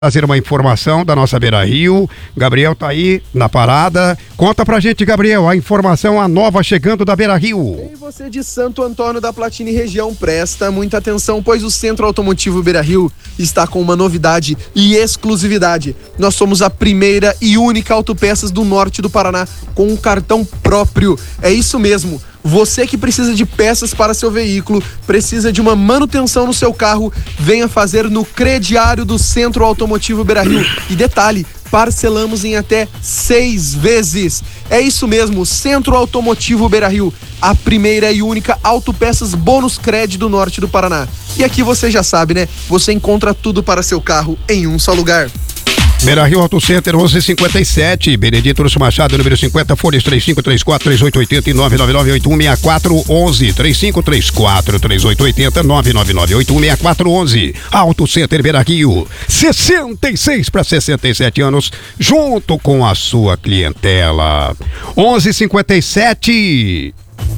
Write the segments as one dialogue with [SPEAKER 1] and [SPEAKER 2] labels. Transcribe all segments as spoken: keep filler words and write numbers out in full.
[SPEAKER 1] Trazer uma informação da nossa Beira-Rio. Gabriel tá aí na parada. Conta pra gente, Gabriel, a informação, a nova chegando da Beira-Rio.
[SPEAKER 2] E você de Santo Antônio da Platina e região, presta muita atenção, pois o Centro Automotivo Beira-Rio está com uma novidade e exclusividade. Nós somos a primeira e única autopeças do norte do Paraná com um cartão próprio. É isso mesmo. Você que precisa de peças para seu veículo, precisa de uma manutenção no seu carro, venha fazer no crediário do Centro Automotivo Beira-Rio. E detalhe, parcelamos em até seis vezes. É isso mesmo, Centro Automotivo Beira-Rio, a primeira e única autopeças bônus crédito do norte do Paraná. E aqui você já sabe, né? Você encontra tudo para seu carro em um só lugar.
[SPEAKER 1] Beira-Rio Auto Center onze e cinquenta e sete, Benedito Lúcio Machado, número cinquenta, folhas três cinco três quatro, três oito oito zero e nove nove nove oito um seis quatro um um, três cinco três quatro, três oito oito zero, nove nove nove oito um seis quatro um um. Auto Center Beira-Rio, sessenta e seis para sessenta e sete anos, junto com a sua clientela. onze e cinquenta e sete.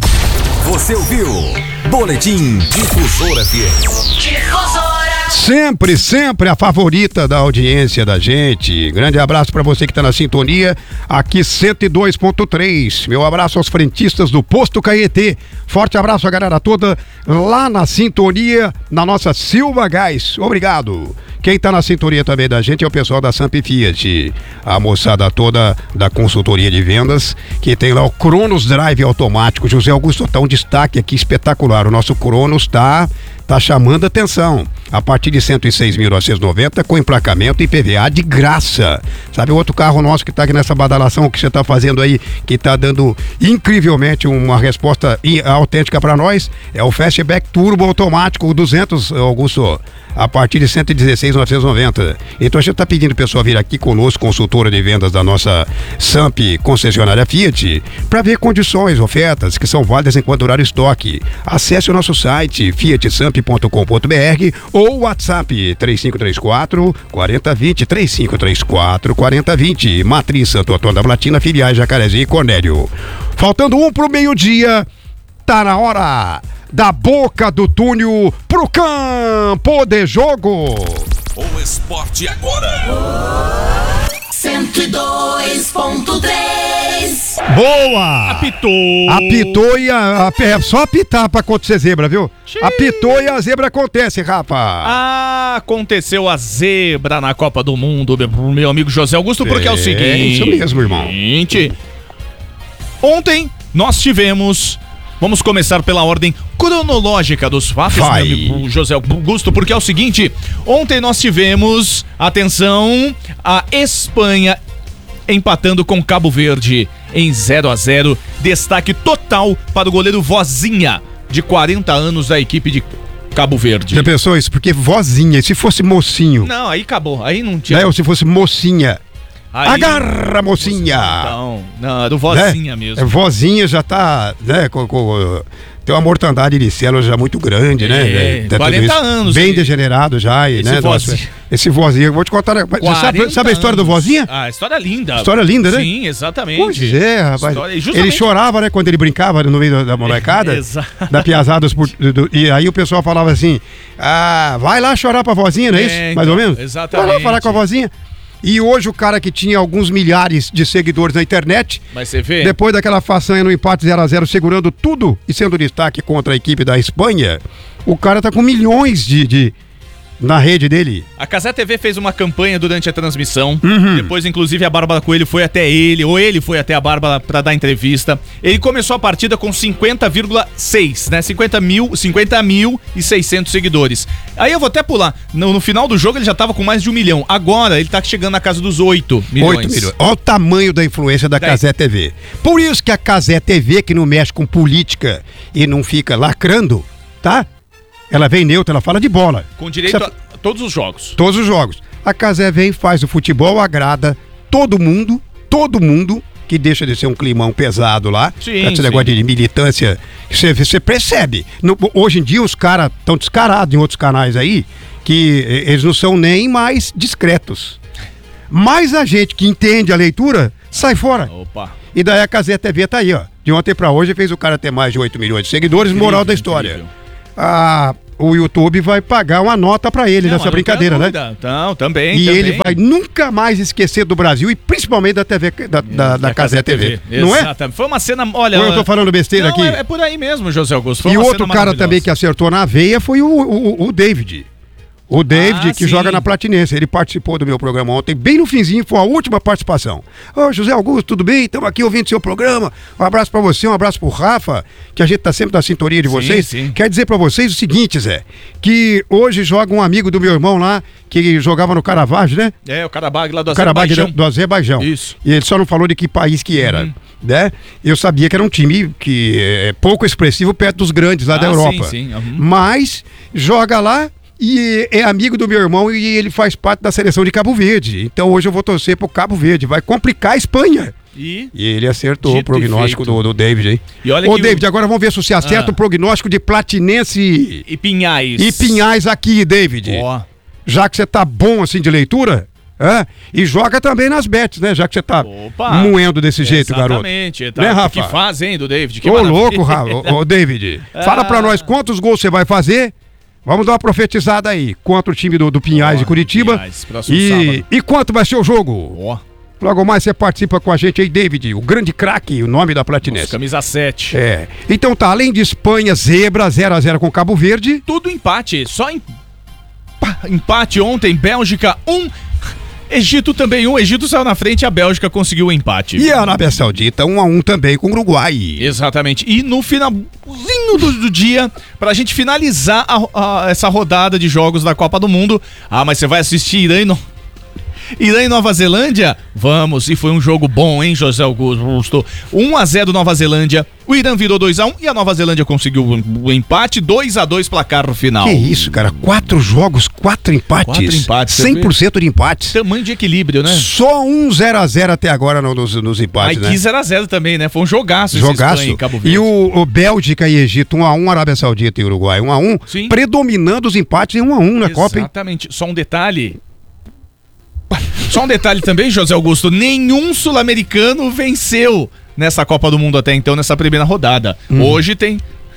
[SPEAKER 3] Você ouviu? Boletim Difusora F M.
[SPEAKER 4] Difusora.
[SPEAKER 1] Sempre, sempre a favorita da audiência da gente. Grande abraço para você que está na sintonia, aqui cento e dois ponto três. Meu abraço aos frentistas do Posto Caetê. Forte abraço a galera toda lá na sintonia, na nossa Silva Gás. Obrigado. Quem está na sintonia também da gente é o pessoal da Samp Fiat, a moçada toda da consultoria de vendas, que tem lá o Cronos Drive automático. José Augusto, tá um destaque aqui espetacular. O nosso Cronos tá, tá chamando atenção. A partir de cento e seis mil novecentos e noventa, com emplacamento e I P V A de graça. Sabe o outro carro nosso que tá aqui nessa badalação que você tá fazendo aí, que tá dando incrivelmente uma resposta autêntica para nós? É o Fastback Turbo automático, o duzentos, Augusto, a partir de cento e dezesseis mil novecentos e noventa. Então a gente está pedindo o pessoal vir aqui conosco, consultora de vendas da nossa Samp concessionária Fiat, para ver condições, ofertas que são válidas enquanto durar o estoque. Acesse o nosso site fiat samp ponto com ponto b r ou WhatsApp três cinco três quatro, quatro zero dois zero, três cinco três quatro, quatro zero dois zero. Matriz Santo Antônio da Platina, filiais Jacarezinho e Cornélio. Faltando um pro meio-dia, tá na hora da boca do túnel pro campo de jogo.
[SPEAKER 3] O esporte agora.
[SPEAKER 4] cento e dois ponto três.
[SPEAKER 1] Boa!
[SPEAKER 5] Apitou.
[SPEAKER 1] Apitou e a, a, é só apitar pra acontecer zebra, viu? Xiii. Apitou e a zebra acontece, rapaz.
[SPEAKER 5] Ah, aconteceu a zebra na Copa do Mundo, meu, meu amigo José Augusto, porque é, é o seguinte.
[SPEAKER 1] É isso mesmo, irmão.
[SPEAKER 5] Ontem nós tivemos... Vamos começar pela ordem cronológica dos fatos,
[SPEAKER 1] Vai.
[SPEAKER 5] meu amigo José Augusto, porque é o seguinte, ontem nós tivemos, atenção, a Espanha empatando com Cabo Verde em zero a zero, destaque total para o goleiro Vozinha, de quarenta anos, da equipe de Cabo Verde.
[SPEAKER 1] Já pensou isso? Porque Vozinha, se fosse mocinho...
[SPEAKER 5] Não, aí acabou, aí não tinha...
[SPEAKER 1] Né? Ou se fosse mocinha... Aí, agarra, mocinha!
[SPEAKER 5] Então, não, do Vozinha, né? Mesmo.
[SPEAKER 1] Vozinha já tá, né, com, com, tem uma mortandade de células já muito grande,
[SPEAKER 5] é,
[SPEAKER 1] né?
[SPEAKER 5] É, quarenta anos.
[SPEAKER 1] Bem
[SPEAKER 5] e...
[SPEAKER 1] degenerado já, e,
[SPEAKER 5] esse
[SPEAKER 1] né?
[SPEAKER 5] Vozinha.
[SPEAKER 1] Nossa, esse Vozinha, eu vou te contar, você sabe, sabe a história do Vozinha?
[SPEAKER 5] Ah, história linda.
[SPEAKER 1] História linda, né?
[SPEAKER 5] Sim, exatamente.
[SPEAKER 1] Pois é, rapaz.
[SPEAKER 5] História... Justamente...
[SPEAKER 1] Ele chorava, né, quando ele brincava no meio da molecada,
[SPEAKER 5] Exato.
[SPEAKER 1] da piazada, e aí o pessoal falava assim, ah, vai lá chorar pra Vozinha, não é, é isso?
[SPEAKER 5] Então,
[SPEAKER 1] mais ou menos?
[SPEAKER 5] Exatamente.
[SPEAKER 1] Vai lá falar com a Vozinha. E hoje o cara que tinha alguns milhares de seguidores na internet,
[SPEAKER 5] mas você vê,
[SPEAKER 1] depois daquela façanha no empate zero a zero, segurando tudo e sendo destaque contra a equipe da Espanha, o cara tá com milhões de... de na rede dele.
[SPEAKER 5] A Cazé T V fez uma campanha durante a transmissão.
[SPEAKER 1] Uhum.
[SPEAKER 5] Depois, inclusive, a Bárbara Coelho foi até ele, ou ele foi até a Bárbara pra dar entrevista. Ele começou a partida com cinquenta vírgula seis, né? cinquenta mil, cinquenta mil e seiscentos seguidores. Aí eu vou até pular. No, no final do jogo ele já tava com mais de um milhão. Agora ele tá chegando na casa dos oito milhões.
[SPEAKER 1] oito milhões. Olha o tamanho da influência da Cazé T V. Por isso que a Cazé T V, que não mexe com política e não fica lacrando, tá? Ela vem neutra, ela fala de bola.
[SPEAKER 5] Com direito Você... a todos os jogos.
[SPEAKER 1] Todos os jogos. A Cazé vem, faz o futebol, agrada todo mundo, todo mundo, que deixa de ser um climão pesado lá.
[SPEAKER 5] Sim,
[SPEAKER 1] esse
[SPEAKER 5] sim.
[SPEAKER 1] negócio de militância, você, você percebe. No, hoje em dia os caras estão descarados em outros canais aí, que eles não são nem mais discretos. Mas a gente que entende a leitura, sai fora.
[SPEAKER 5] Opa.
[SPEAKER 1] E daí a Cazé T V tá aí, ó. De ontem pra hoje fez o cara ter mais de oito milhões de seguidores, incrível, moral da história. Ah, o YouTube vai pagar uma nota pra ele
[SPEAKER 5] Não,
[SPEAKER 1] nessa
[SPEAKER 5] mas não
[SPEAKER 1] brincadeira,
[SPEAKER 5] tem
[SPEAKER 1] né?
[SPEAKER 5] dúvida. Então, também,
[SPEAKER 1] E
[SPEAKER 5] também.
[SPEAKER 1] ele vai nunca mais esquecer do Brasil e principalmente da T V, da, da, da Casé T V. Não é?
[SPEAKER 5] Exatamente. Foi uma cena, olha...
[SPEAKER 1] Ou eu tô falando besteira
[SPEAKER 5] não,
[SPEAKER 1] aqui?
[SPEAKER 5] É, é por aí mesmo, José Augusto. Foi
[SPEAKER 1] E
[SPEAKER 5] uma
[SPEAKER 1] outro
[SPEAKER 5] cena
[SPEAKER 1] cara também que
[SPEAKER 5] maravilhosa.
[SPEAKER 1] acertou na veia foi o, o, o David. O David,
[SPEAKER 5] Ah,
[SPEAKER 1] que
[SPEAKER 5] sim.
[SPEAKER 1] joga na Platinense. Ele participou do meu programa ontem, bem no finzinho, foi a última participação. Ô, José Augusto, tudo bem? Estamos aqui ouvindo seu programa. Um abraço pra você, um abraço pro Rafa, que a gente tá sempre na sintonia de
[SPEAKER 5] Sim,
[SPEAKER 1] vocês.
[SPEAKER 5] sim.
[SPEAKER 1] Quer dizer pra vocês o seguinte, Zé, que hoje joga um amigo do meu irmão lá, que jogava no Caravaggio, né?
[SPEAKER 5] É, o Karabag lá do
[SPEAKER 1] O Caravaggio
[SPEAKER 5] Azerbaijão.
[SPEAKER 1] do Azerbaijão.
[SPEAKER 5] Isso.
[SPEAKER 1] E ele só não falou de que país que era.
[SPEAKER 5] Uhum.
[SPEAKER 1] Né? Eu sabia que era um time que é pouco expressivo perto dos grandes lá da
[SPEAKER 5] Ah,
[SPEAKER 1] Europa.
[SPEAKER 5] sim, sim, uhum.
[SPEAKER 1] Mas joga lá e é amigo do meu irmão e ele faz parte da seleção de Cabo Verde. Então hoje eu vou torcer pro Cabo Verde. Vai complicar a Espanha.
[SPEAKER 5] E...
[SPEAKER 1] E ele acertou
[SPEAKER 5] Dito
[SPEAKER 1] o prognóstico
[SPEAKER 5] e feito.
[SPEAKER 1] do, do David, hein?
[SPEAKER 5] E olha
[SPEAKER 1] Ô,
[SPEAKER 5] que
[SPEAKER 1] David,
[SPEAKER 5] o-
[SPEAKER 1] agora vamos ver se você acerta
[SPEAKER 5] Ah.
[SPEAKER 1] o prognóstico de Platinense
[SPEAKER 5] E Pinhais.
[SPEAKER 1] e Pinhais aqui, David.
[SPEAKER 5] Ó.
[SPEAKER 1] Já que você tá bom assim de leitura, hã? E joga também nas bets, né? Já que você tá
[SPEAKER 5] Opa.
[SPEAKER 1] moendo desse jeito, garoto.
[SPEAKER 5] Exatamente. Tá.
[SPEAKER 1] Né, Rafa?
[SPEAKER 5] Que faz, hein, do David? Que
[SPEAKER 1] Ô,
[SPEAKER 5] maravilha.
[SPEAKER 1] louco, Rafa. Ô, ô, David, fala pra nós quantos gols você vai fazer. Vamos dar uma profetizada aí. Contra o time do, do Pinhais
[SPEAKER 5] Ó,
[SPEAKER 1] de Curitiba.
[SPEAKER 5] Pinhais, próximo
[SPEAKER 1] e,
[SPEAKER 5] sábado.
[SPEAKER 1] e quanto vai ser o jogo?
[SPEAKER 5] Ó.
[SPEAKER 1] Logo mais você participa com a gente aí, David, o grande craque, o nome da Platinense.
[SPEAKER 5] Camisa sete.
[SPEAKER 1] É. Então tá, além de Espanha, zebra, zero a zero com Cabo Verde.
[SPEAKER 5] Tudo empate. Só em... Pá, empate ontem. Bélgica um. Egito também um. Egito saiu na frente e a Bélgica conseguiu o empate.
[SPEAKER 1] E a Arábia Saudita, um a um também com o Uruguai.
[SPEAKER 5] Exatamente. E no finalzinho do, do dia, pra gente finalizar a- a- essa rodada de jogos da Copa do Mundo. Ah, mas você vai assistir Irã e, no... Irã e Nova Zelândia? Vamos. E foi um jogo bom, hein, José Augusto? um a zero Nova Zelândia. O Irã virou dois a um e a Nova Zelândia conseguiu o empate. dois a dois placar no final.
[SPEAKER 1] Que isso, cara? Quatro jogos, quatro empates.
[SPEAKER 5] Quatro empates, você
[SPEAKER 1] cem por cento de empates.
[SPEAKER 5] Tamanho de equilíbrio, né?
[SPEAKER 1] Só um zero a zero até agora no- nos, nos empates,
[SPEAKER 5] Aqui
[SPEAKER 1] né?
[SPEAKER 5] zero a zero também, né? Foi um jogaço esse
[SPEAKER 1] Jogaço.
[SPEAKER 5] Espanha e Cabo Verde.
[SPEAKER 1] E o, o Bélgica e Egito, um a um, Arábia Saudita e Uruguai, um a um.
[SPEAKER 5] Sim.
[SPEAKER 1] Predominando os empates em um a um na Copa, hein?
[SPEAKER 5] Exatamente. Só um detalhe. Só um detalhe também, José Augusto. Nenhum sul-americano venceu nessa Copa do Mundo até então, nessa primeira rodada.
[SPEAKER 1] Hum.
[SPEAKER 5] Hoje tem...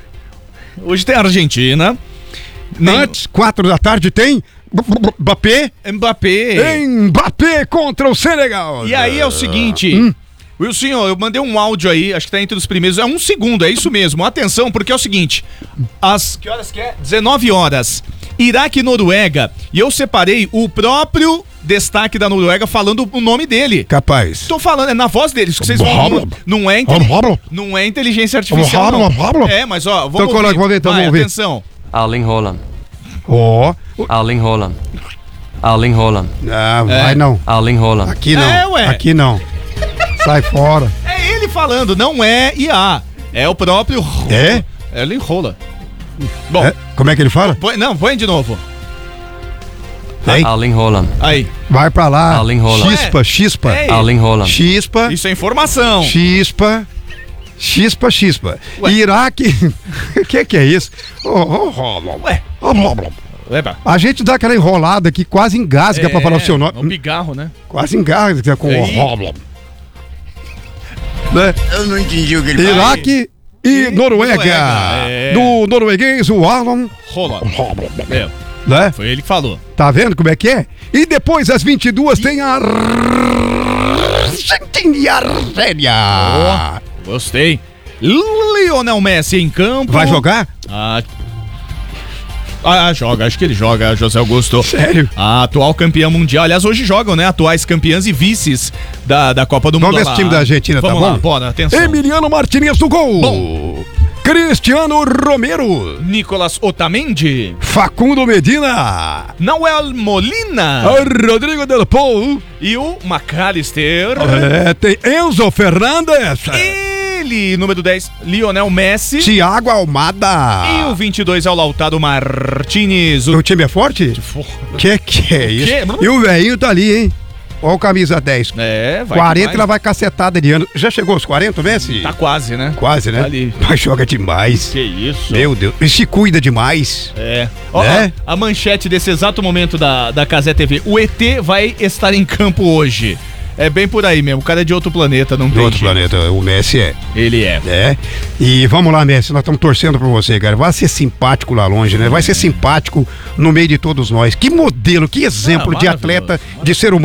[SPEAKER 5] Hoje tem a Argentina. Nem...
[SPEAKER 1] Antes, quatro da tarde, tem Mbappé.
[SPEAKER 5] Mbappé.
[SPEAKER 1] Mbappé contra o Senegal.
[SPEAKER 5] E aí é o seguinte...
[SPEAKER 1] Hum.
[SPEAKER 5] Wilson, eu mandei um áudio aí, acho que tá entre os primeiros, é um segundo, é isso mesmo. Atenção, porque é o seguinte, às que horas que é? dezenove horas, Iraque e Noruega, e eu separei o próprio destaque da Noruega falando o nome dele.
[SPEAKER 1] Capaz.
[SPEAKER 5] Tô falando, é na voz deles, que vocês vão... Não é, inteli- não é inteligência artificial, não. É, mas ó, vamos
[SPEAKER 1] Então coloca, vamos ver, então
[SPEAKER 5] Vai,
[SPEAKER 1] vamos ver.
[SPEAKER 5] atenção.
[SPEAKER 6] Erling Haaland.
[SPEAKER 1] Ó.
[SPEAKER 6] Erling Haaland. Erling Haaland.
[SPEAKER 1] Ah, vai não.
[SPEAKER 6] Erling Haaland.
[SPEAKER 1] Aqui não.
[SPEAKER 5] É, ué.
[SPEAKER 1] Aqui não. Sai fora.
[SPEAKER 5] É ele falando, não é I A. É o próprio...
[SPEAKER 1] É?
[SPEAKER 5] Erling Haaland. Bom,
[SPEAKER 1] É? Como é que ele fala?
[SPEAKER 5] põe- não, põe de novo.
[SPEAKER 1] Hein?
[SPEAKER 6] Erling Haaland.
[SPEAKER 5] Aí.
[SPEAKER 1] Vai pra lá.
[SPEAKER 6] Erling Haaland.
[SPEAKER 1] Chispa, chispa.
[SPEAKER 5] É.
[SPEAKER 6] Erling Haaland.
[SPEAKER 1] Chispa.
[SPEAKER 5] Isso é informação.
[SPEAKER 1] Chispa. Chispa, chispa.
[SPEAKER 5] Ué.
[SPEAKER 1] Iraque. O que que é isso? Oh, oh, oh, oh.
[SPEAKER 5] Ué.
[SPEAKER 1] Oh, oh, oh.
[SPEAKER 5] Eba.
[SPEAKER 1] A gente dá aquela enrolada que quase engasga pra falar o seu
[SPEAKER 5] É um
[SPEAKER 1] nome.
[SPEAKER 5] bigarro, né?
[SPEAKER 1] Quase engasga com o
[SPEAKER 5] Aí.
[SPEAKER 1] oh, oh. Né?
[SPEAKER 7] Eu não entendi o que ele
[SPEAKER 1] Iraque e,
[SPEAKER 5] E
[SPEAKER 1] Noruega.
[SPEAKER 5] Noruega, é.
[SPEAKER 1] Do norueguês, o Arlon.
[SPEAKER 5] Rola. É,
[SPEAKER 1] Né?
[SPEAKER 5] foi ele que falou.
[SPEAKER 1] Tá vendo como é que é? E depois, às vinte e duas, tem a Argentina e Argélia.
[SPEAKER 5] Gostei. Lionel Messi em campo.
[SPEAKER 1] Vai jogar?
[SPEAKER 5] Ah, ah, joga, acho que ele joga, José Augusto.
[SPEAKER 1] Sério?
[SPEAKER 5] A atual campeã mundial. Aliás, hoje jogam, né? Atuais campeãs e vices da, da Copa do Mundo.
[SPEAKER 1] Vamos ver se o time da Argentina tá
[SPEAKER 5] Vamos
[SPEAKER 1] bom?
[SPEAKER 5] lá, bora, atenção.
[SPEAKER 1] Emiliano Martinez no gol.
[SPEAKER 5] Bom.
[SPEAKER 1] Cristiano Romero.
[SPEAKER 5] Nicolas Otamendi.
[SPEAKER 1] Facundo Medina.
[SPEAKER 5] Nahuel Molina.
[SPEAKER 1] Rodrigo Del Pol.
[SPEAKER 5] E o McAllister.
[SPEAKER 1] É, tem Enzo Fernandes.
[SPEAKER 5] Ele, número dez, Lionel Messi.
[SPEAKER 1] Thiago Almada.
[SPEAKER 5] E o vinte e dois é o Lautaro Martinez. O...
[SPEAKER 1] O time é forte? Que que é isso?
[SPEAKER 5] Que?
[SPEAKER 1] E o velhinho tá ali, hein? Olha o camisa dez.
[SPEAKER 5] É, vai.
[SPEAKER 1] quarenta,
[SPEAKER 5] que
[SPEAKER 1] ela
[SPEAKER 5] vai.
[SPEAKER 1] vai cacetada de ano. Já chegou aos quarenta, Messi?
[SPEAKER 5] Tá quase, né?
[SPEAKER 1] Quase, né?
[SPEAKER 5] Tá ali.
[SPEAKER 1] Mas joga demais.
[SPEAKER 5] Que isso.
[SPEAKER 1] Meu Deus. E se cuida demais.
[SPEAKER 5] É. Ó,
[SPEAKER 1] Né?
[SPEAKER 5] ó, a manchete desse exato momento da, da Casé T V. O E T vai estar em campo hoje. É bem por aí mesmo. O cara é de outro planeta, não
[SPEAKER 1] De
[SPEAKER 5] tem
[SPEAKER 1] outro
[SPEAKER 5] jeito.
[SPEAKER 1] planeta, o Messi é.
[SPEAKER 5] Ele é.
[SPEAKER 1] É. E vamos lá, Messi, nós estamos torcendo por você, cara. Vai ser simpático lá longe, né? Vai ser simpático no meio de todos nós. Que modelo, que exemplo
[SPEAKER 5] Ah,
[SPEAKER 1] de atleta,
[SPEAKER 5] maravilhoso.
[SPEAKER 1] de ser humano.